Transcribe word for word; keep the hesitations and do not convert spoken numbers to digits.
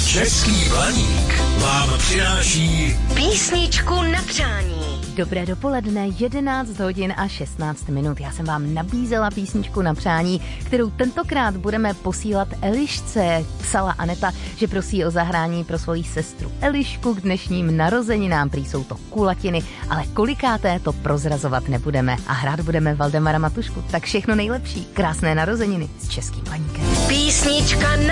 Český Blaník vám přináší písničku na přání. Dobré dopoledne, jedenáct hodin a šestnáct minut. Já jsem vám nabízela písničku na přání, kterou tentokrát budeme posílat Elišce. Psala Aneta, že prosí o zahrání pro svoji sestru Elišku k dnešním narozeninám. Prý jsou to kulatiny, ale kolikáté to prozrazovat nebudeme. A hrát budeme Valdemara Matušku. Tak všechno nejlepší, krásné narozeniny s Českým Blaníkem. Písnička na